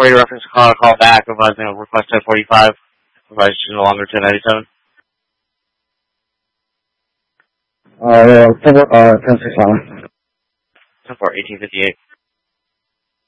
for your reference call back, revising request 1045, revised no longer 1097. 1065. 10-4, 1858.